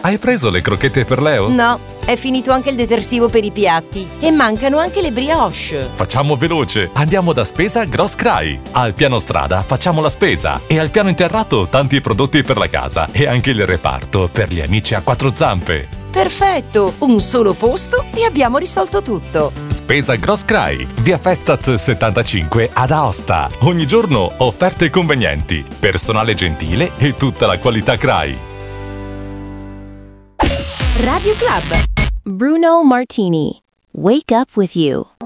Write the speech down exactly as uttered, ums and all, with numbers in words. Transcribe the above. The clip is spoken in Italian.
hai preso le crocchette per Leo? No, è finito anche il detersivo per i piatti e mancano anche le brioche. Facciamo veloce, andiamo da Spesa Gross Cry. Al piano strada facciamo la spesa e al piano interrato tanti prodotti per la casa e anche il reparto per gli amici a quattro zampe. Perfetto, un solo posto e abbiamo risolto tutto. Spesa Gross Cry, via Festat settantacinque ad Aosta. Ogni giorno offerte convenienti, personale gentile e tutta la qualità Cry. Radio Club. Bruno Martini. Wake up with you.